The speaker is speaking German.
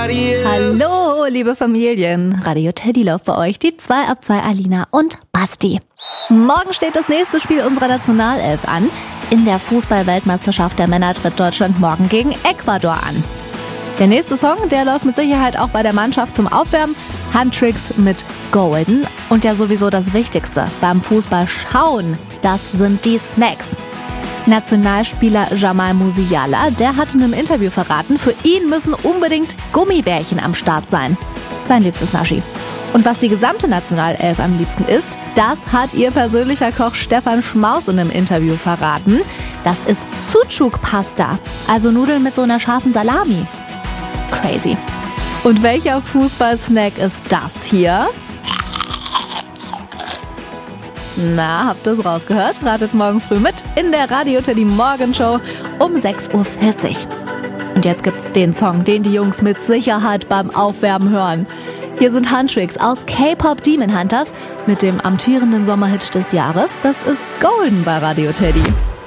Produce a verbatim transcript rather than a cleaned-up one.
nobody else. Hallo, liebe Familien. Radio Teddy läuft bei euch, die zwei ab zwei Alina und Basti. Morgen steht das nächste Spiel unserer Nationalelf an. In der Fußball-Weltmeisterschaft der Männer tritt Deutschland morgen gegen Ecuador an. Der nächste Song, der läuft mit Sicherheit auch bei der Mannschaft zum Aufwärmen. Handtricks mit Golden. Und ja sowieso das Wichtigste beim Fußball schauen, das sind die Snacks. Nationalspieler Jamal Musiala, der hat in einem Interview verraten, für ihn müssen unbedingt Gummibärchen am Start sein. Sein liebstes Naschi. Und was die gesamte Nationalelf am liebsten isst, das hat ihr persönlicher Koch Stefan Schmaus in einem Interview verraten. Das ist Sucuk-Pasta, also Nudeln mit so einer scharfen Salami. Crazy. Und welcher Fußballsnack ist das hier? Na, habt ihr es rausgehört? Ratet morgen früh mit in der Radio Teddy Morgenshow um sechs Uhr vierzig. Und jetzt gibt's den Song, den die Jungs mit Sicherheit beim Aufwärmen hören. Hier sind Handtricks aus K-Pop Demon Hunters mit dem amtierenden Sommerhit des Jahres. Das ist Golden bei Radio Teddy.